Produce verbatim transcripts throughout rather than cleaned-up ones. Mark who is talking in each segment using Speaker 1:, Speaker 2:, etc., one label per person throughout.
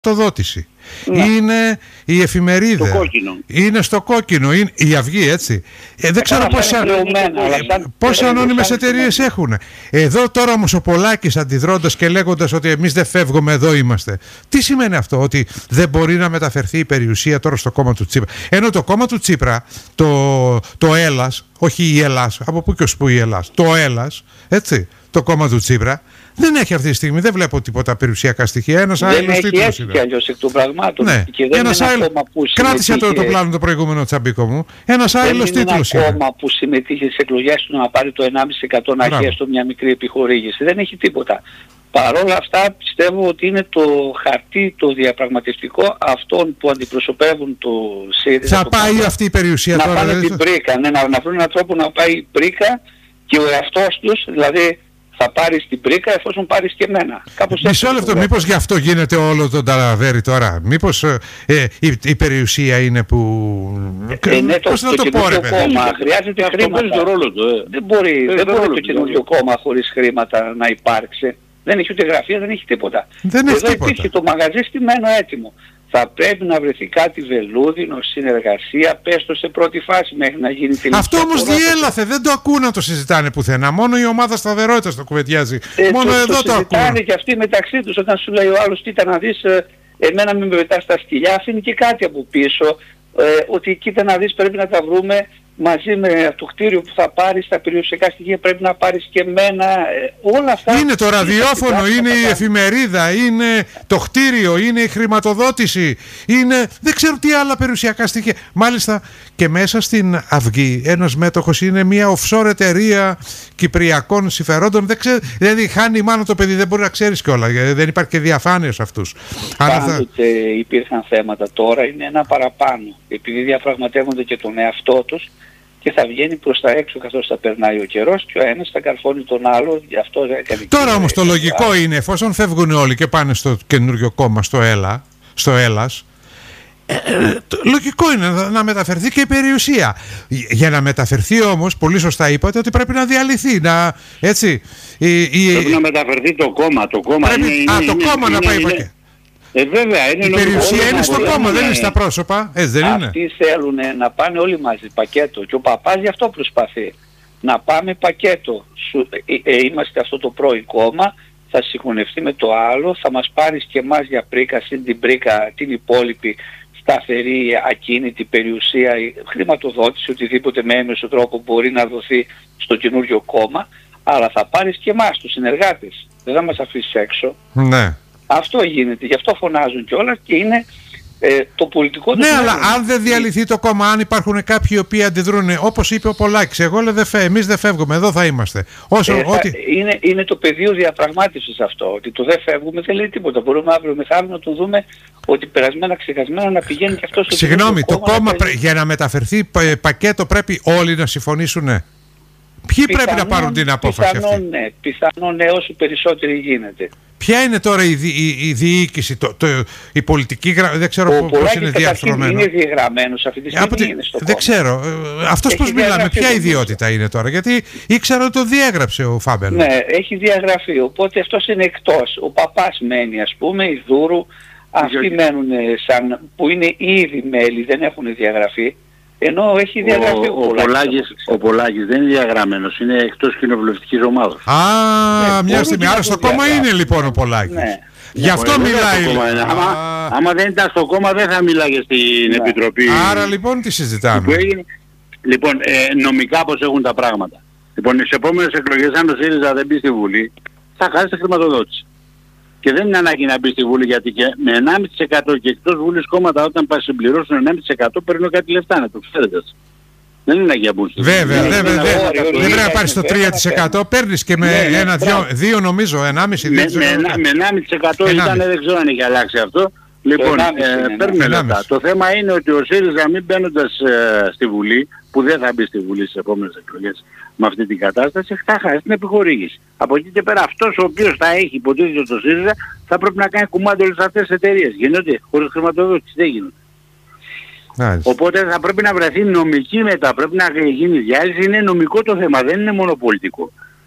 Speaker 1: χρηματοδότηση.
Speaker 2: Ναι.
Speaker 1: Είναι η εφημερίδα.
Speaker 2: Το κόκκινο.
Speaker 1: Είναι στο κόκκινο. Είναι η Αυγή, έτσι. Ε, δεν ξέρω πόσα, πόσα ανώνυμες εταιρείες έχουν. Εδώ τώρα όμως ο Πολάκης αντιδρώντας και λέγοντας ότι εμείς δεν φεύγουμε, εδώ είμαστε. Τι σημαίνει αυτό, ότι δεν μπορεί να μεταφερθεί η περιουσία τώρα στο κόμμα του Τσίπρα? Ενώ το κόμμα του Τσίπρα, το, το Έλλας, όχι η Ελλάς, από πού και ως πού η Ελλάς, το Έλλας, έτσι, το κόμμα του Τσίπρα, δεν έχει αυτή τη στιγμή, δεν βλέπω τίποτα περιουσιακά στοιχεία. Ένας άλλος τίτλος είναι.
Speaker 2: Δεν έχει έτσι κι αλλιώς εκ των πραγμάτων.
Speaker 1: Ναι.
Speaker 2: Και δεν
Speaker 1: ένας
Speaker 2: είναι ένα
Speaker 1: άλλος...
Speaker 2: κόμμα που
Speaker 1: Κράτησε
Speaker 2: συμμετείχε...
Speaker 1: το, το πλάνο το προηγούμενο, Τσαμπίκο μου. Ένας άλλος τίτλος είναι.
Speaker 2: Είναι ένα κόμμα που συμμετείχε στις εκλογές του να πάρει το ενάμιση τοις εκατό να έχει έστω μια μικρή επιχορήγηση. Δεν έχει τίποτα. Παρ' όλα αυτά πιστεύω ότι είναι το χαρτί το διαπραγματευτικό αυτών που αντιπροσωπεύουν το ΣΥΡΙΖΑ.
Speaker 1: Θα πάει κόμμα, αυτή η περιουσία
Speaker 2: να
Speaker 1: τώρα.
Speaker 2: Να πάνε
Speaker 1: δηλαδή...
Speaker 2: την πρίκα, ναι, να, να βρουν έναν τρόπο να πάει η πρίκα και ο εαυτός τους, δηλαδή θα πάρεις την πρίκα εφόσον πάρεις και εμένα.
Speaker 1: Μισό λεπτό, μήπως γι' αυτό γίνεται όλο το ταλαβέρι τώρα? Μήπως ε, η, η περιουσία είναι που...
Speaker 2: Ε, ναι,
Speaker 1: πώς
Speaker 2: το,
Speaker 1: να το,
Speaker 2: το
Speaker 1: πω ρε παιδί?
Speaker 2: Κόμμα χρειάζεται χρήματα. Το ρόλο του, ε. Δεν μπορεί, δεν μπορεί το καινούργιο κόμμα χωρίς χρήματα να υπάρξει. Δεν έχει ούτε γραφεία, δεν έχει τίποτα.
Speaker 1: Δεν
Speaker 2: Εδώ
Speaker 1: έχει τίποτα.
Speaker 2: υπήρχε το μαγαζί στημένο έτοιμο. Θα πρέπει να βρεθεί κάτι βελούδινο, συνεργασία, πες το σε πρώτη φάση μέχρι να γίνει τελική.
Speaker 1: Αυτό όμως διέλαθε, δεν το ακούνε να το συζητάνε πουθενά. Μόνο η ομάδα σταθερότητας το κουβεντιάζει.
Speaker 2: Ε,
Speaker 1: Μόνο
Speaker 2: το,
Speaker 1: εδώ
Speaker 2: το,
Speaker 1: το, το ακούνε.
Speaker 2: Συζητάνε και αυτοί μεταξύ τους όταν σου λέει ο άλλος, κοίτα να δεις, ε, εμένα μην με πετάς στα σκυλιά, αφήνει και κάτι από πίσω, ε, ότι κοίτα να δεις πρέπει να τα βρούμε μαζί με το κτίριο που θα πάρεις, τα περιουσιακά στοιχεία πρέπει να πάρεις και εμένα, ε, όλα αυτά.
Speaker 1: Είναι το ραδιόφωνο, είναι η εφημερίδα, είναι το κτίριο, είναι η χρηματοδότηση, είναι δεν ξέρω τι άλλα περιουσιακά στοιχεία. Μάλιστα και μέσα στην Αυγή ένας μέτοχος είναι μια offshore εταιρεία κυπριακών συμφερόντων, δεν ξέρω, δηλαδή χάνει μάλλον το παιδί, δεν μπορεί να ξέρεις κιόλα, δεν υπάρχει και διαφάνεια σε αυτούς.
Speaker 2: Πάντοτε θα... υπήρχαν θέματα, τώρα είναι ένα παραπάνω, επειδή διαπραγματεύονται και τον εαυτό τους και θα βγαίνει προς τα έξω καθώς θα περνάει ο καιρός και ο ένας θα καρφώνει τον άλλο, γι' αυτό έκανε.
Speaker 1: Τώρα όμως το λογικό είναι, εφόσον φεύγουν όλοι και πάνε στο καινούριο κόμμα, στο Έλα, στο Έλλας, ε, ε, το λογικό είναι να, να μεταφερθεί και η περιουσία. Για να μεταφερθεί όμως, πολύ σωστά είπατε ότι πρέπει να διαλυθεί, να, έτσι. Η, η,
Speaker 3: πρέπει να μεταφερθεί το κόμμα, το κόμμα
Speaker 1: πρέπει,
Speaker 3: είναι,
Speaker 1: α,
Speaker 3: είναι,
Speaker 1: το
Speaker 3: είναι,
Speaker 1: κόμμα
Speaker 3: είναι,
Speaker 1: να πάει
Speaker 3: είναι,
Speaker 1: είναι,
Speaker 3: Ε, βέβαια, είναι
Speaker 1: η περιουσία είναι στο κόμμα,
Speaker 2: είναι,
Speaker 1: δεν είναι στα πρόσωπα. Έτσι δεν είναι?
Speaker 2: Αυτοί θέλουν να πάνε όλοι μαζί πακέτο και ο παπάς γι' αυτό προσπαθεί. Να πάμε πακέτο. Σου, ε, ε, είμαστε αυτό το πρώην κόμμα, θα συγχωνευτεί με το άλλο, θα μας πάρεις και εμάς για πρίκα, συν την πρίκα, την υπόλοιπη σταθερή, ακίνητη περιουσία, χρηματοδότηση, οτιδήποτε με έμεσο τρόπο μπορεί να δοθεί στο καινούριο κόμμα, αλλά θα πάρεις και εμάς τους συνεργάτες. Δεν θα μας αφήσεις έξω.
Speaker 1: Ναι.
Speaker 2: Αυτό γίνεται, γι' αυτό φωνάζουν κιόλας και είναι ε, το πολιτικό του.
Speaker 1: Ναι, αλλά αν δεν διαλυθεί το κόμμα, αν υπάρχουν κάποιοι οι οποίοι αντιδρούν, όπως είπε ο Πολάκης, εγώ λέω, δε εμείς δεν φεύγουμε, εδώ θα είμαστε. Όσο,
Speaker 2: ε,
Speaker 1: ότι...
Speaker 2: θα, είναι, είναι το πεδίο διαπραγμάτευσης αυτό, ότι το δεν φεύγουμε δεν λέει τίποτα. Μπορούμε αύριο μεθαύριο να το δούμε ότι περασμένα ξεχασμένα να πηγαίνει και αυτό στο
Speaker 1: Συγγνώμη, το κόμμα, κόμμα
Speaker 2: να...
Speaker 1: για να μεταφερθεί πα, πακέτο πρέπει όλοι να συμφωνήσουν, ναι. Ποιοι πιθανόν, πρέπει να πάρουν την απόφαση
Speaker 2: πιθανόν,
Speaker 1: αυτή?
Speaker 2: Ναι, πιθανόν ναι, όσο περισσότεροι γίνεται.
Speaker 1: Ποια είναι τώρα η, η, η διοίκηση, το, το, η πολιτική, δεν ξέρω πώς είναι διαρθρωμένο.
Speaker 2: Είναι διαγραμμένος αυτή τη στιγμή,
Speaker 1: Από,
Speaker 2: είναι στο
Speaker 1: δεν
Speaker 2: κόμμα.
Speaker 1: ξέρω. Αυτός πώς μιλάμε, ποια ιδιότητα είναι τώρα? Γιατί ήξερα ότι το διέγραψε ο Φάμπερ.
Speaker 2: Ναι, έχει διαγραφεί, οπότε αυτός είναι εκτός. Ο παπάς μένει, ας πούμε, η Δούρου, αυτοί μένουν σαν, που είναι ήδη μέλη, δεν έχουν διαγραφεί. Ενώ έχει διαγραφεί
Speaker 3: ο, ο, ο, Πολάκης, ο Πολάκης δεν είναι διαγραμμένος, είναι εκτός κοινοβουλευτικής ομάδας.
Speaker 1: Α, ναι, μια στιγμή. Άρα στο κόμμα
Speaker 2: διαγράφει.
Speaker 1: Είναι λοιπόν ο Πολάκης.
Speaker 2: Ναι.
Speaker 1: Γι' αυτό
Speaker 3: ναι,
Speaker 1: μιλάει.
Speaker 3: Άμα, άμα δεν ήταν στο κόμμα δεν θα μιλάγε στην ναι. Επιτροπή.
Speaker 1: Άρα λοιπόν τι συζητάμε?
Speaker 3: Έγινε, λοιπόν, ε, νομικά πώς έχουν τα πράγματα. Λοιπόν, στις επόμενες εκλογές αν ο ΣΥΡΙΖΑ δεν μπει στη Βουλή, θα χάσει τη χρηματοδότηση. Και δεν είναι ανάγκη να μπει στη Βουλή, γιατί και με ενάμιση τοις εκατό και εκτός Βουλής κόμματα όταν πας συμπληρώσουν ενάμιση τοις εκατό παίρνουν κάτι λεφτά, να το ξέρετε. Δεν είναι ανάγκη να μπουν στη Βουλή.
Speaker 1: Βέβαια, δεν πρέπει να πάρεις το τρία τοις εκατό, παίρνεις και με ένα, δύο νομίζω, ενάμιση τοις εκατό.
Speaker 3: Με ενάμιση τοις εκατό ήταν, δεν ξέρω αν έχει αλλάξει αυτό. Λοιπόν, παίρνουν λεφτά. Το θέμα είναι ότι ο ΣΥΡΙΖΑ μην μπαίνοντας στη Βουλή, που δεν θα μπει στη Βουλή στις επόμενες εκλογές με αυτή την κατάσταση, θα χάσει την επιχορήγηση. Από εκεί και πέρα αυτός ο οποίος θα έχει υποτίθεται το ΣΥΡΙΖΑ θα πρέπει να κάνει κουμάντο όλες αυτές τις εταιρείες. Γίνονται χωρίς χρηματοδότηση, δεν γίνονται. Οπότε θα πρέπει να βρεθεί νομική μετά, πρέπει να γίνει διάλυση, είναι νομικό το θέμα, δεν είναι μόνο πολιτικό.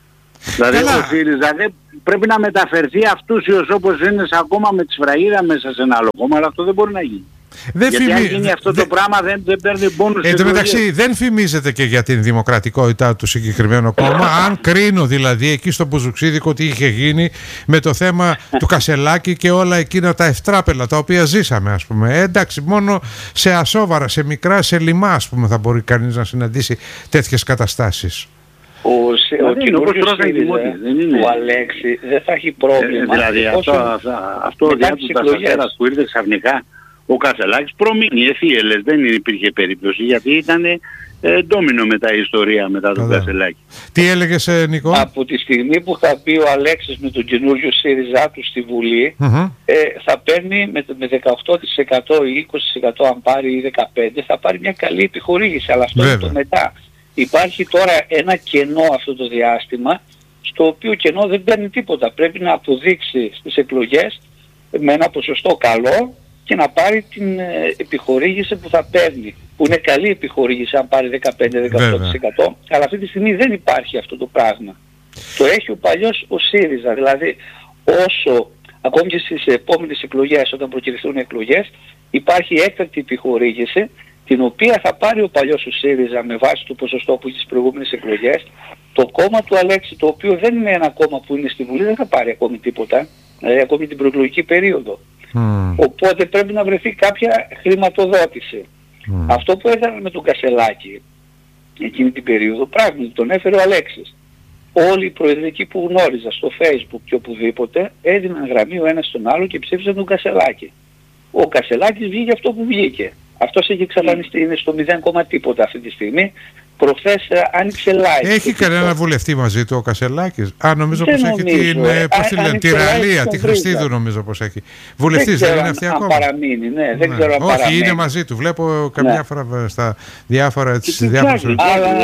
Speaker 3: Δηλαδή Καλά. ο ΣΥΡΙΖΑ δεν πρέπει να μεταφερθεί αυτούσιος όπως είναι ακόμα με τη σφραγίδα μέσα σε ένα άλλο κόμμα, αλλά αυτό δεν μπορεί να γίνει. Δεν Γιατί φημί... αν γίνει αυτό δε... το πράγμα δεν, δεν παίρνει πόνους.
Speaker 1: Εν τω μεταξύ δεν φημίζεται και για την δημοκρατικότητα του συγκεκριμένου κόμμα. Αν κρίνω δηλαδή εκεί στο Μπουζουξίδικο τι είχε γίνει με το θέμα του Κασελάκη και όλα εκείνα τα ευτράπελα τα οποία ζήσαμε, ας πούμε. Ε, εντάξει, μόνο σε ασόβαρα, σε μικρά, σε λιμά, ας πούμε, θα μπορεί κανείς να συναντήσει τέτοιες καταστάσεις.
Speaker 2: Ο, ο καινούργιος ΣΥΡΙΖΑ του Αλέξη δεν θα έχει πρόβλημα.
Speaker 3: Ε, δηλαδή αυτό, αυτό, αυτό ο διάτουτας αστέρας που ήρθε ξαφνικά, ο Κασελάκης προμείνει εφίελες, δεν υπήρχε περίπτωση, γιατί ήταν ε, ντόμινο μετά η ιστορία μετά τον Κασελάκη.
Speaker 1: Τι έλεγες, ε, Νικό?
Speaker 2: Από τη στιγμή που θα πει ο Αλέξης με τον καινούριο ΣΥΡΙΖΑ του στη Βουλή, mm-hmm. ε, θα παίρνει με, με δεκαοκτώ τοις εκατό ή είκοσι τοις εκατό αν πάρει ή δεκαπέντε τοις εκατό θα πάρει μια καλή επιχορήγηση, αλλά αυτό Βέβαια. είναι το μετά. Υπάρχει τώρα ένα κενό αυτό το διάστημα, στο οποίο κενό δεν παίρνει τίποτα. Πρέπει να αποδείξει στις εκλογές με ένα ποσοστό καλό και να πάρει την ε, επιχορήγηση που θα παίρνει. Που είναι καλή επιχορήγηση αν πάρει δεκαπέντε με δεκαοκτώ τοις εκατό, αλλά αυτή τη στιγμή δεν υπάρχει αυτό το πράγμα. Το έχει ο παλιός ο ΣΥΡΙΖΑ. Δηλαδή όσο, ακόμη και στις επόμενες εκλογές, όταν προκυρηθούν εκλογές, υπάρχει έκτακτη επιχορήγηση, την οποία θα πάρει ο παλιός ο ΣΥΡΙΖΑ με βάση το ποσοστό που έχει στις προηγούμενες εκλογές. Το κόμμα του Αλέξη, το οποίο δεν είναι ένα κόμμα που είναι στη Βουλή, δεν θα πάρει ακόμη τίποτα, δηλαδή ακόμη την προεκλογική περίοδο. Mm. Οπότε πρέπει να βρεθεί κάποια χρηματοδότηση. Mm. Αυτό που έκαναν με τον Κασελάκη εκείνη την περίοδο, πράγματι τον έφερε ο Αλέξης. Όλοι οι προεδρικοί που γνώριζα στο Facebook και οπουδήποτε έδιναν γραμμή ο ένας στον άλλο και ψήφισαν τον Κασελάκη. Ο Κασελάκης βγήκε αυτό που βγήκε. Αυτός έχει εξαφανιστεί, είναι στο μηδέν κόμμα τίποτα αυτή τη στιγμή. Προχθές άνοιξε live.
Speaker 1: Έχει κανένα το... βουλευτή μαζί του ο Κασελάκης? Α, νομίζω πως έχει την, ε, πώς τη λένε, τη Ραλία, τη Χριστίδου νομίζω πως έχει. Βουλευτής δεν, δεν είναι αυτή ακόμα?
Speaker 2: Παραμείνει, ναι, δεν
Speaker 1: ναι.
Speaker 2: ξέρω αν
Speaker 1: Όχι,
Speaker 2: παραμείνει.
Speaker 1: είναι μαζί του. Βλέπω καμιά ναι. φορά στα διάφορα...
Speaker 3: Και τις διάφορες... Αλλά...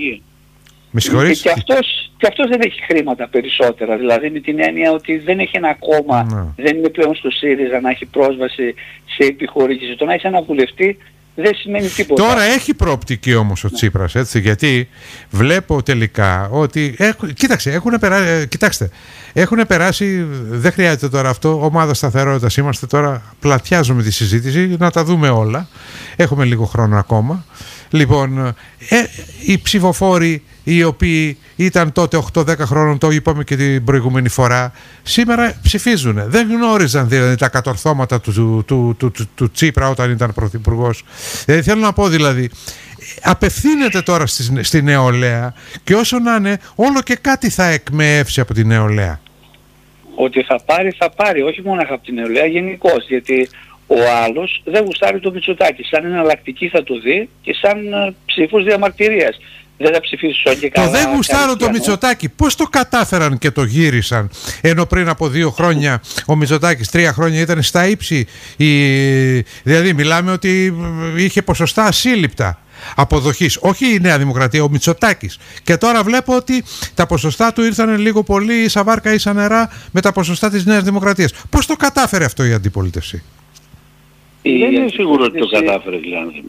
Speaker 1: Με συγχωρείς?
Speaker 2: Και αυτός, και αυτός δεν έχει χρήματα περισσότερα, δηλαδή με την έννοια ότι δεν έχει ένα κόμμα, ναι. δεν είναι πλέον στο ΣΥΡΙΖΑ να έχει πρόσβαση σε επιχορήγηση. Το να έχει ένα βουλευτή δεν σημαίνει τίποτα.
Speaker 1: Τώρα έχει προοπτική όμως ο ναι. Τσίπρας, έτσι, γιατί βλέπω τελικά ότι... Έχ, κοίταξε, έχουν περάσει, κοιτάξτε, έχουν περάσει, δεν χρειάζεται τώρα αυτό, ομάδα σταθερότητας είμαστε τώρα, πλατιάζουμε τη συζήτηση, να τα δούμε όλα. Έχουμε λίγο χρόνο ακόμα. Λοιπόν, ε, οι ψηφοφόροι οι οποίοι ήταν τότε οκτώ δέκα χρόνων, το είπαμε και την προηγούμενη φορά, σήμερα ψηφίζουν. Δεν γνώριζαν δηλαδή τα κατορθώματα του, του, του, του, του, του Τσίπρα όταν ήταν πρωθυπουργός. Δηλαδή θέλω να πω δηλαδή, απευθύνεται τώρα στη, στη νεολαία και όσο να είναι όλο και κάτι θα εκμεεύσει από τη νεολαία.
Speaker 2: Ότι θα πάρει θα πάρει, όχι μόνο από την νεολαία, γενικώς, γιατί ο άλλος δεν γουστάρει το Μητσοτάκη. Σαν εναλλακτική θα το δει και σαν uh, ψήφος διαμαρτυρίας. Δεν θα ψηφίσω και καλά.
Speaker 1: Το δεν γουστάρω το Μητσοτάκη. Πώς το κατάφεραν και το γύρισαν? Ενώ πριν από δύο χρόνια ο Μητσοτάκης, τρία χρόνια ήταν στα ύψη. Η... Δηλαδή μιλάμε ότι είχε ποσοστά ασύλληπτα αποδοχής. Όχι η Νέα Δημοκρατία, ο Μητσοτάκης. Και τώρα βλέπω ότι τα ποσοστά του ήρθαν λίγο πολύ ίσα βάρκα ίσα νερά με τα ποσοστά της Νέας Δημοκρατίας. Πώς το κατάφερε αυτό η αντιπολίτευση?
Speaker 3: Δεν είναι σίγουρο ότι το κατάφερε, δηλαδή.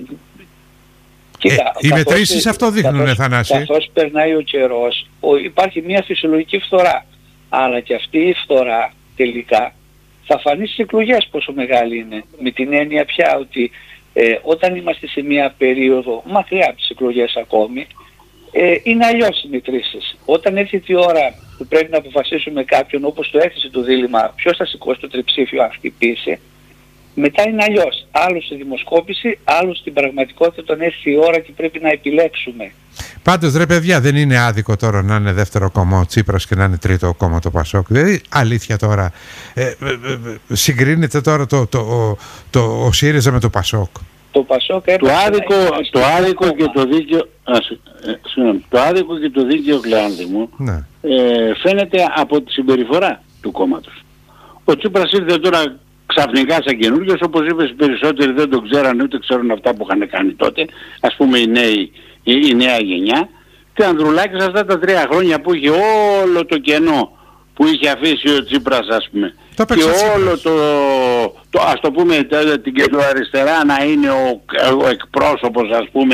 Speaker 2: Κοίτα,
Speaker 1: ε, οι μετρήσεις αυτό δείχνουν, Θανάση.
Speaker 2: Καθώς περνάει ο καιρός, ο, υπάρχει μια φυσιολογική φθορά. Αλλά και αυτή η φθορά τελικά θα φανεί στις εκλογές πόσο μεγάλη είναι. Με την έννοια πια ότι ε, όταν είμαστε σε μια περίοδο μακριά από τις εκλογές ακόμη, ε, είναι αλλιώς οι μετρήσεις. Όταν έρθει η ώρα που πρέπει να αποφασίσουμε κάποιον, όπως το έθεσε το δίλημμα, ποιος θα σηκώσει το τριψήφιο αν χτυπήσει, μετά είναι αλλιώς. Άλλο στη δημοσκόπηση, άλλο στην πραγματικότητα όταν έρθει η ώρα και πρέπει να επιλέξουμε.
Speaker 1: Πάντως ρε παιδιά, δεν είναι άδικο τώρα να είναι δεύτερο κόμμα ο Τσίπρας και να είναι τρίτο κόμμα το Πασόκ? Δηλαδή αλήθεια τώρα, ε, ε, ε, συγκρίνεται τώρα το, το, το, το, ο ΣΥΡΙΖΑ με το Πασόκ?
Speaker 2: Το Πασόκ
Speaker 3: το άδικο, το άδικο και το δίκαιο, α, ε, συγνώμη, το άδικο και το δίκαιο, Κλεάνθη μου, ναι. ε, φαίνεται από τη συμπεριφορά του κόμματος. Ο Τσίπρας ήρθε τώρα ξαφνικά σαν καινούργιος, όπως είπες, οι περισσότεροι δεν τον ξέραν ούτε ξέρουν αυτά που είχαν κάνει τότε, ας πούμε οι νέοι, η, η νέα γενιά. Και ο Ανδρουλάκης αυτά τα τρία χρόνια που είχε όλο το κενό που είχε αφήσει ο Τσίπρας, ας πούμε, το και όλο το, το, ας το πούμε, την κεντροαριστερά να είναι ο, ο εκπρόσωπος, ας πούμε,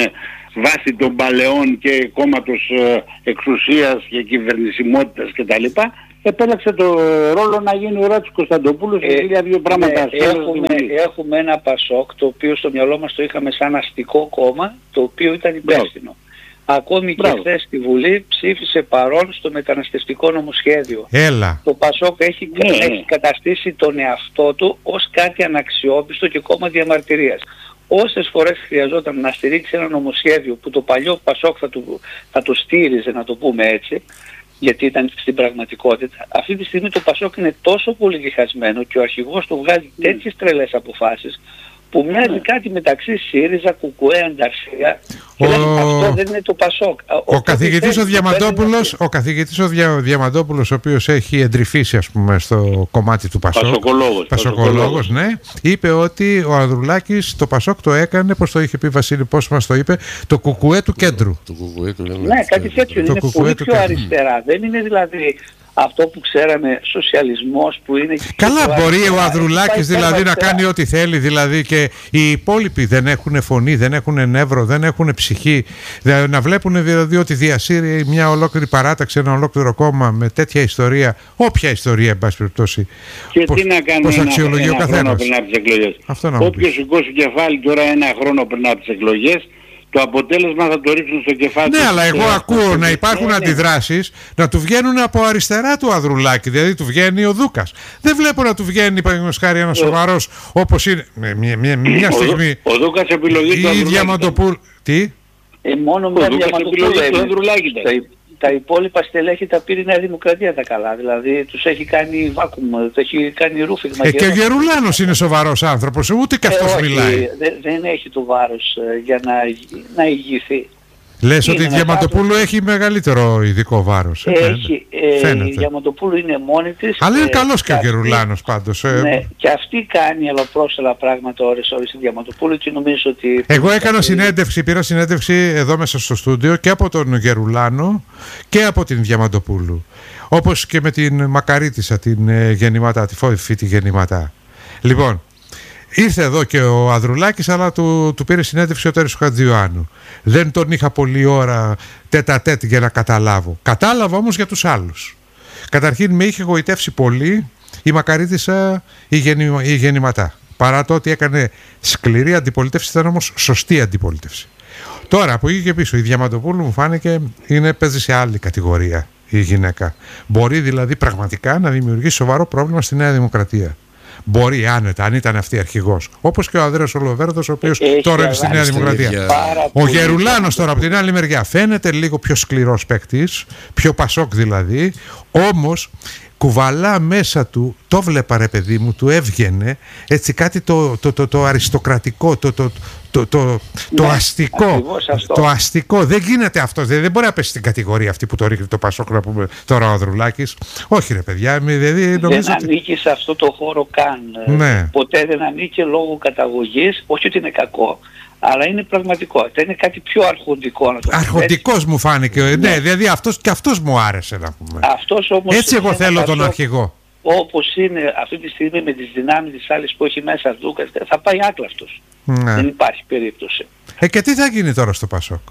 Speaker 3: βάσει των παλαιών και κόμματος ε, εξουσίας και κυβερνησιμότητας κτλ. Επέλεξε το ρόλο να γίνει ο Ράτης Κωνσταντοπούλος και για δύο πράγματα.
Speaker 2: Ναι, έχουμε, έχουμε ένα Πασόκ το οποίο στο μυαλό μας το είχαμε σαν αστικό κόμμα, το οποίο ήταν υπεύθυνο. Ακόμη Μπράβο. και χθες στη Βουλή ψήφισε παρόν στο μεταναστευτικό νομοσχέδιο.
Speaker 1: Έλα.
Speaker 2: Το Πασόκ έχει, ναι. έχει καταστήσει τον εαυτό του ως κάτι αναξιόπιστο και κόμμα διαμαρτυρίας. Όσες φορές χρειαζόταν να στηρίξει ένα νομοσχέδιο που το παλιό Πασόκ θα του, θα το στήριζε, να το πούμε έτσι, γιατί ήταν στην πραγματικότητα, αυτή τη στιγμή το Πασόκ είναι τόσο πολύ διχασμένο και ο αρχηγός του βγάζει τέτοιες τρελές αποφάσεις που μοιάζει yeah. κάτι μεταξύ ΣΥΡΙΖΑ, ΚΚΕ, Ανταρσία και ο... λέει, αυτό δεν είναι το Πασόκ.
Speaker 1: Ο, ο καθηγητής ο Διαμαντόπουλος, ο καθηγητής ο Δια, Διαμαντόπουλος, ο οποίος έχει εντρυφήσει ας πούμε στο κομμάτι του Πασόκ,
Speaker 3: Πασοκολόγος,
Speaker 1: Πασοκολόγος, ναι, είπε ότι ο Ανδρουλάκης το Πασόκ το έκανε, πώς το είχε πει Βασίλη, πώς μας το είπε, το ΚΚΕ του κέντρου.
Speaker 2: Το, το του ναι, κάτι τέτοιο, είναι πολύ πιο αριστερά, δεν είναι δηλαδή αυτό που ξέραμε σοσιαλισμός που είναι...
Speaker 1: Καλά μπορεί ο Ανδρουλάκης δηλαδή να κάνει ό,τι θέλει δηλαδή και οι υπόλοιποι δεν έχουν φωνή, δεν έχουν νεύρο, δεν έχουν ψυχή, να βλέπουν δηλαδή ότι διασύρει μια ολόκληρη παράταξη, ένα ολόκληρο κόμμα με τέτοια ιστορία, όποια ιστορία εν πάση περιπτώσει.
Speaker 3: Και πώς, τι να κάνει
Speaker 1: πώς
Speaker 3: ένα,
Speaker 1: αξιολογεί
Speaker 3: ένα
Speaker 1: ο καθένας.
Speaker 3: Χρόνο πριν από τις εκλογές. Όποιος σηκώσει κεφάλι τώρα ένα χρόνο πριν από τις εκλογές, το αποτέλεσμα θα το ρίξουν στο κεφάλι.
Speaker 1: Ναι, αλλά εγώ ακούω να υπάρχουν ναι, αντιδράσεις να του βγαίνουν από αριστερά του Ανδρουλάκη, δηλαδή του βγαίνει ο Δούκας. Δεν βλέπω να του βγαίνει παραδείγματος χάρη ένας σοβαρός όπως είναι μια, μια, μια στιγμή.
Speaker 3: Ο, ο Δούκας επιλογή του
Speaker 1: Ανδρουλάκη. Τι?
Speaker 2: Ε, μόνο μια Διαμαντοπούλου του Ανδρουλάκη. Τα υπόλοιπα στελέχη τα πήρε η Νέα Δημοκρατία τα καλά. Δηλαδή τους έχει κάνει βάκουμ, τους έχει κάνει ρούφιγμα.
Speaker 1: Ε, και ο Γερουλάνος είναι σοβαρός άνθρωπος, ούτε και αυτός ε, μιλάει.
Speaker 2: Δε, δεν έχει το βάρος ε, για να, να ηγηθεί.
Speaker 1: Λες είναι ότι η Διαμαντοπούλου κάτω... έχει μεγαλύτερο ειδικό βάρος.
Speaker 2: Έχει. Ε, η Διαμαντοπούλου είναι μόνη της.
Speaker 1: Αλλά είναι ε, καλός και ο Γερουλάνος πάντως. Ε.
Speaker 2: Ναι, και αυτή κάνει αλλοπρόσελα πράγματα ώρες ώρες η Διαμαντοπούλου και νομίζω ότι...
Speaker 1: Εγώ έκανα συνέντευξη, πήρα συνέντευξη εδώ μέσα στο στούντιο και από τον Γερουλάνο και από την Διαμαντοπούλου. Όπως και με την Μακαρίτισσα, την ε, Γεννηματά, τη Φίτη Γεννηματά. Λοιπόν, ήρθε εδώ και ο Ανδρουλάκης, αλλά του, του πήρε συνέντευξη ο Τέρης Χατζιωάννου. Δεν τον είχα πολλή ώρα τέτα τέτ για να καταλάβω. Κατάλαβα όμως για τους άλλους. Καταρχήν με είχε γοητεύσει πολύ η Μακαρίτισσα η, γεννη, η Γεννηματά. Παρά το ότι έκανε σκληρή αντιπολίτευση, ήταν όμως σωστή αντιπολίτευση. Τώρα από εκεί και πίσω η Διαμαντοπούλου μου φάνηκε είναι, παίζει σε άλλη κατηγορία η γυναίκα. Μπορεί δηλαδή πραγματικά να δημιουργήσει σοβαρό πρόβλημα στη Νέα Δημοκρατία. Μπορεί άνετα, αν ήταν αυτή αρχηγός. Όπως και ο Ανδρέας Ολοβέρδος, ο οποίος έχει τώρα είναι στη Νέα Δημοκρατία. Ο Γερουλάνος τώρα από την άλλη μεριά φαίνεται λίγο πιο σκληρός παίκτης, πιο Πασόκ δηλαδή, όμως κουβαλά μέσα του, το βλέπα ρε παιδί μου, του έβγαινε έτσι κάτι το, το, το, το αριστοκρατικό, το, το, το, το, το, ναι, αστικό. Το αστικό. Δεν γίνεται αυτό. Δεν, δεν μπορεί να πέσει στην κατηγορία αυτή που το ρίχνει το Πασόκ να πούμε τώρα ο Ανδρουλάκης. Όχι ρε παιδιά. Δηλαδή,
Speaker 2: δεν ανήκει ότι... σε αυτό το χώρο καν.
Speaker 1: Ναι.
Speaker 2: Ποτέ δεν ανήκει λόγω καταγωγής. Όχι ότι είναι κακό. Αλλά είναι πραγματικότητα. Είναι κάτι πιο αρχοντικό να το πούμε.
Speaker 1: Αρχοντικός μου φάνηκε. Ναι, ναι δηλαδή αυτός, και αυτός μου άρεσε να πούμε.
Speaker 2: Αυτός όμως
Speaker 1: έτσι εγώ θέλω τον αρχηγό.
Speaker 2: Όπως είναι αυτή τη στιγμή με τις δυνάμεις της άλλης που έχει μέσα Δούκας, θα πάει άκλαστος. Ναι. Δεν υπάρχει περίπτωση.
Speaker 1: Ε, και τι θα γίνει τώρα στο Πασόκ?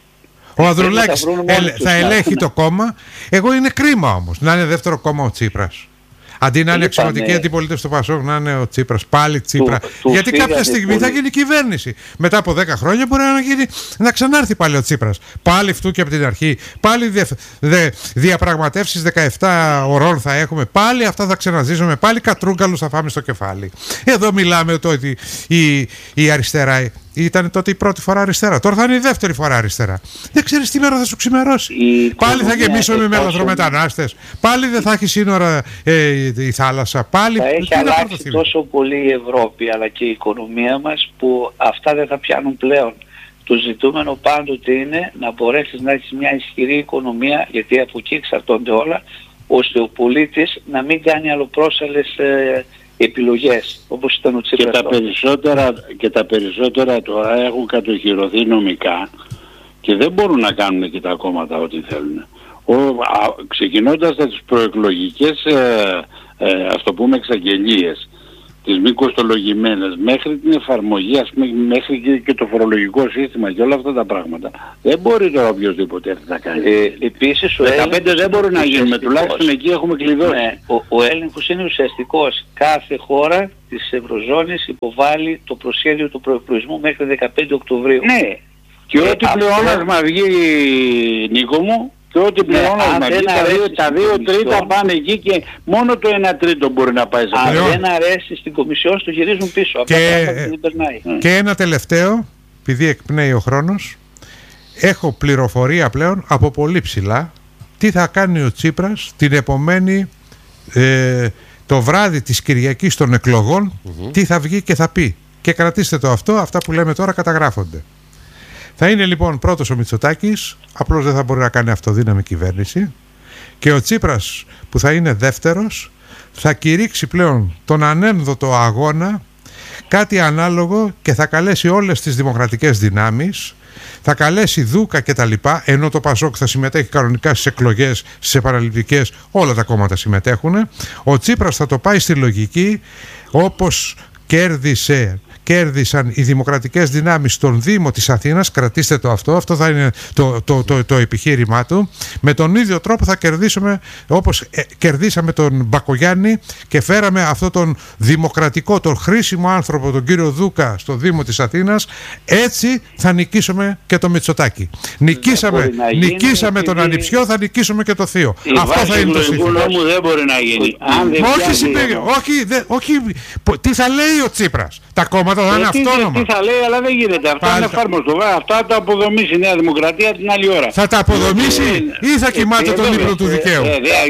Speaker 1: Ο Ανδρουλάκης θα, ε, θα ελέγχει το κόμμα. Εγώ είναι κρίμα όμως να είναι δεύτερο κόμμα ο Τσίπρας. Αντί να είναι εξωματική αντιπολίτευση στο Πασόκ, να είναι ο Τσίπρας, πάλι Τσίπρα. Του, Γιατί του κάποια στιγμή πολύ. θα γίνει κυβέρνηση. Μετά από δέκα χρόνια μπορεί να, γίνει, να ξανάρθει πάλι ο Τσίπρας. Πάλι αυτού και από την αρχή. Πάλι δε, δε, διαπραγματεύσεις δεκαεπτά ωρών θα έχουμε. Πάλι αυτά θα ξαναζήσουμε. Πάλι κατρούγκαλους θα φάμε στο κεφάλι. Εδώ μιλάμε το ότι η, η αριστερά ήταν τότε η πρώτη φορά αριστερά. Τώρα θα είναι η δεύτερη φορά αριστερά. Δεν ξέρεις τι μέρα θα σου ξημερώσει. Η πάλι θα γεμίσουμε με λαθρομετανάστες. Πάλι δεν θα έχει σύνορα ε, η θάλασσα. Πάλι
Speaker 2: θα έχει αλλάξει τόσο πολύ η Ευρώπη αλλά και η οικονομία μας που αυτά δεν θα πιάνουν πλέον. Το ζητούμενο πάντοτε είναι να μπορέσεις να έχεις μια ισχυρή οικονομία, γιατί από εκεί εξαρτώνται όλα, ώστε ο πολίτης να μην κάνει αλλοπρόσαλες ε, επιλογές όπως ήταν ο Τσίπρας.
Speaker 3: Και τα περισσότερα, και τα περισσότερα τώρα έχουν κατοχυρωθεί νομικά και δεν μπορούν να κάνουν και τα κόμματα ό,τι θέλουν. Ο, α, ξεκινώντας από τις προεκλογικές ε, ε, ας το πούμε εξαγγελίες, τις μη κοστολογημένες, μέχρι την εφαρμογή, ας πούμε, μέχρι και, και το φορολογικό σύστημα και όλα αυτά τα πράγματα. Δεν μπορεί τώρα οποιοδήποτε έρθει να κάνει.
Speaker 2: Ε, επίσης ο
Speaker 3: δεκαπέντε δεν μπορούν να γίνουμε, τουλάχιστον εκεί έχουμε κλειδώσει.
Speaker 2: Ναι, ο, ο έλεγχος είναι ουσιαστικός. Κάθε χώρα της Ευρωζώνης υποβάλλει το προσχέδιο του προϋπολογισμού μέχρι δεκαπέντε Οκτωβρίου.
Speaker 3: Ναι, και ε, ό,τι πλεόνασμα βγει, Νίκο μου, και ό,τι πλεόνασμα ναι, βγει, τα δύο, τα δύο τρίτα πάνε εκεί και μόνο το ένα τρίτο μπορεί να πάει σε
Speaker 2: αυτό. Αν δεν αρέσει στην Κομισιόν, το γυρίζουν πίσω.
Speaker 1: Και, και ένα τελευταίο, επειδή εκπνέει ο χρόνος, έχω πληροφορία πλέον από πολύ ψηλά τι θα κάνει ο Τσίπρας την επομένη ε, το βράδυ της Κυριακής των εκλογών, mm-hmm. τι θα βγει και θα πει. Και κρατήστε το αυτό, αυτά που λέμε τώρα καταγράφονται. Θα είναι λοιπόν πρώτος ο Μητσοτάκης, απλώς δεν θα μπορεί να κάνει αυτοδύναμη κυβέρνηση, και ο Τσίπρας που θα είναι δεύτερος θα κηρύξει πλέον τον ανένδοτο αγώνα, κάτι ανάλογο, και θα καλέσει όλες τις δημοκρατικές δυνάμεις, θα καλέσει Δούκα και τα λοιπά, ενώ το Πασόκ θα συμμετέχει κανονικά στις εκλογές, στις επαναληπτικές, όλα τα κόμματα συμμετέχουν. Ο Τσίπρας θα το πάει στη λογική, όπως κέρδισε κέρδισαν οι δημοκρατικές δυνάμεις στον Δήμο της Αθήνας, κρατήστε το αυτό, αυτό θα είναι το, το, το, το επιχείρημά του. Με τον ίδιο τρόπο θα κερδίσουμε, όπως ε, κερδίσαμε τον Μπακογιάννη και φέραμε αυτόν τον δημοκρατικό, τον χρήσιμο άνθρωπο, τον κύριο Δούκα, στο Δήμο της Αθήνας, έτσι θα νικήσουμε και το Μητσοτάκη. Νικήσαμε, νικήσαμε τον Ανιψιό, θα νικήσουμε και το Θείο.
Speaker 3: Η αυτό θα είναι το σύστημα. Δεν μπορεί να γίνει. Αν δεν
Speaker 1: όχι, συμπέγε, όχι, δε, όχι, τι θα λέει ο Τσίπρας. Τα κόμματα θα είναι αυτόνομα.
Speaker 3: Τι θα λέει, αλλά δεν γίνεται. Αυτά Πάλι... είναι εφάρμοστο. Αυτά θα τα αποδομήσει η Νέα Δημοκρατία την άλλη ώρα.
Speaker 1: Θα τα αποδομήσει ε, ή θα ε, κοιμάται ε, τον ύπνο του δικαίου.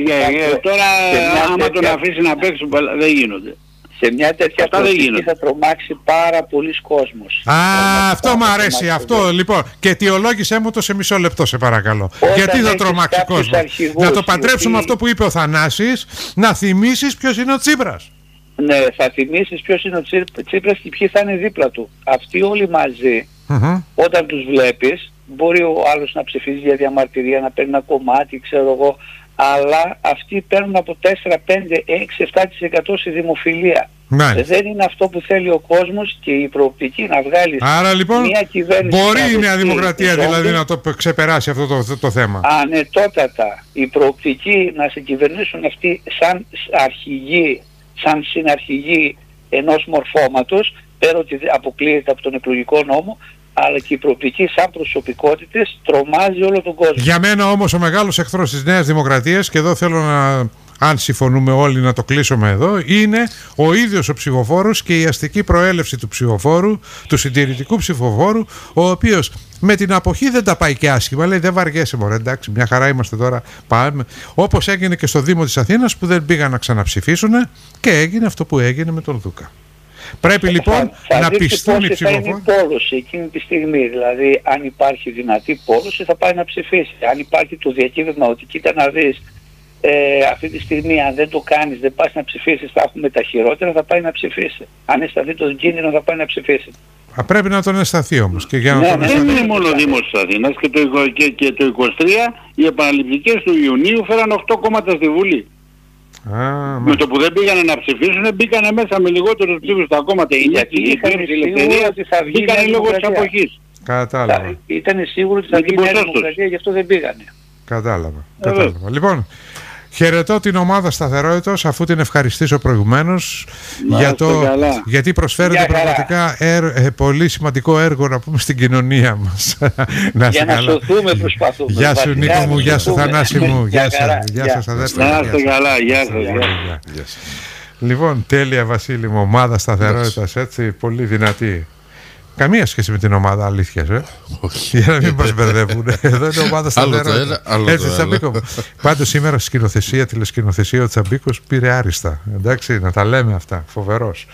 Speaker 3: Τώρα άμα τον αφήσει να παίξει δεν γίνονται.
Speaker 2: Σε μια τέτοια προοπτική θα τρομάξει πάρα πολλοί κόσμος.
Speaker 1: Α, αυτό μου αρέσει. Αυτό λοιπόν. Και αιτιολόγησέ μου το σε μισό λεπτό, σε παρακαλώ.
Speaker 2: Όταν
Speaker 1: γιατί θα τρομάξει κόσμο. Να το παντρέψουμε αυτό που είπε ο Θανάσης, να θυμίσεις ποιος είναι ο Τσίπρας.
Speaker 2: Ναι, θα θυμίσεις ποιος είναι ο Τσίπρας και ποιοι θα είναι δίπλα του. Αυτοί όλοι μαζί, mm-hmm. όταν τους βλέπεις, μπορεί ο άλλος να ψηφίζει για διαμαρτυρία, να παίρνει ένα κομμάτι, ξέρω εγώ, αλλά αυτοί παίρνουν από τέσσερα, πέντε, έξι, επτά τοις εκατό στη δημοφιλία. Ναι. Δεν είναι αυτό που θέλει ο κόσμος και η προοπτική να βγάλει.
Speaker 1: Άρα λοιπόν
Speaker 2: μια κυβέρνηση.
Speaker 1: Μπορεί η Νέα Δημοκρατία δηλαδή να το ξεπεράσει αυτό το, το, το θέμα.
Speaker 2: Ανετότατα. Η προοπτική να σε κυβερνήσουν αυτοί σαν αρχηγοί, σαν συναρχηγοί ενός μορφώματος, πέρα ότι αποκλείεται από τον εκλογικό νόμο, αλλά και η προοπτική σαν προσωπικότητες τρομάζει όλο τον κόσμο.
Speaker 1: Για μένα όμως ο μεγάλος εχθρός της Νέας Δημοκρατίας, και εδώ θέλω να, αν συμφωνούμε όλοι να το κλείσουμε εδώ, είναι ο ίδιος ο ψηφοφόρος και η αστική προέλευση του ψηφοφόρου, του συντηρητικού ψηφοφόρου, ο οποίος με την αποχή δεν τα πάει και άσχημα. Λέει δεν βαριέσαι μωρέ, εντάξει, μια χαρά είμαστε τώρα, πάμε. Όπως έγινε και στο Δήμο της Αθήνας που δεν πήγαν να ξαναψηφίσουν και έγινε αυτό που έγινε με τον Δούκα. Πρέπει λοιπόν θα, θα να πιστούν οι ψηφοφόροι.
Speaker 2: Θα είναι η πόλωση εκείνη τη στιγμή. Δηλαδή, αν υπάρχει δυνατή πόλωση, θα πάει να ψηφίσει. Αν υπάρχει το διακύβευμα ότι κοίτα να δεις, ε, αυτή τη στιγμή, αν δεν το κάνεις, δεν πας να ψηφίσεις, θα έχουμε τα χειρότερα, θα πάει να ψηφίσει. Αν αισθανθεί τον κίνδυνο, θα πάει να ψηφίσει.
Speaker 1: Α, πρέπει να τον αισθανθεί όμως. Και για να
Speaker 3: ναι,
Speaker 1: τον
Speaker 3: δεν είναι μόνο ο Δήμος της Αθήνας. Και το, και, και το είκοσι τρία οι επαναληπτικές του Ιουνίου φέραν οκτώ κόμματα στη Βουλή.
Speaker 1: Α,
Speaker 3: με το που δεν πήγανε να ψηφίσουν, μπήκανε μέσα με λιγότερους ψήφους τα κόμματα.
Speaker 2: Γιατί είχαν ελευθερία ότι θα βγει
Speaker 3: μπήκανε λόγω της αποχής.
Speaker 1: Κατάλαβα.
Speaker 2: Ήταν σίγουρο ότι θα βγει η Δημοκρατία, γι' αυτό δεν πήγανε.
Speaker 1: Κατάλαβα. Κατάλαβα. Λοιπόν, χαιρετώ την ομάδα Σταθερότητος, αφού την ευχαριστήσω προηγουμένως για το, γιατί προσφέρεται για πραγματικά ερ, ε, πολύ σημαντικό έργο να πούμε στην κοινωνία μας.
Speaker 2: να για να σωθούμε προσπαθούμε.
Speaker 1: Γεια σου Νίκο μου, γεια σου Θανάση μου, γεια σας, γεια σας αδέρφια.
Speaker 3: Να είστε καλά, γεια σας.
Speaker 1: Λοιπόν, τέλεια Βασίλη μου, ομάδα Σταθερότητας, έτσι, πολύ δυνατή. Καμία σχέση με την ομάδα αλήθειας, ε.
Speaker 4: Όχι.
Speaker 1: Για να μην μας μπερδεύουν. Εδώ είναι ομάδα Σταθερότητα. Έτσι, Τσαμπίκο. Πάντως σήμερα σκηνοθεσία, τηλεσκηνοθεσία, ο Τσαμπίκος πήρε άριστα. Εντάξει, να τα λέμε αυτά. Φοβερός.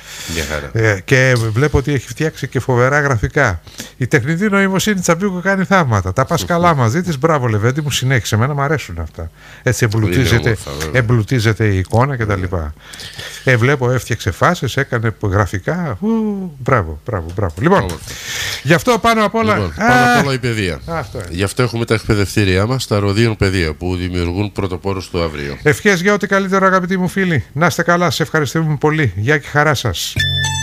Speaker 1: Ε, και βλέπω ότι έχει φτιάξει και φοβερά γραφικά. Η τεχνητή νοημοσύνη Τσαμπίκο κάνει θαύματα. Τα πας καλά μαζί της. Μπράβο, Λεβέντη μου, συνέχισε. Εμένα μου αρέσουν αυτά. Έτσι εμπλουτίζεται, εμπλουτίζεται η εικόνα κτλ. Ε, βλέπω έφτιαξε φάσεις, έκανε γραφικά. Ου, μπράβο, μπράβο, μπράβο. Λοιπόν.
Speaker 4: όμορφα.
Speaker 1: Γι' αυτό πάνω απ' όλα.
Speaker 4: Λοιπόν, πάνω απ' όλα η παιδεία.
Speaker 1: Αυτό
Speaker 4: Γι' αυτό έχουμε τα εκπαιδευτήριά μας, τα Ροδίων Παιδεία, που δημιουργούν πρωτοπόρους στο αύριο.
Speaker 1: Ευχές για ό,τι καλύτερο, αγαπητοί μου φίλοι. Να είστε καλά, σε ευχαριστούμε πολύ. Γεια και χαρά σας.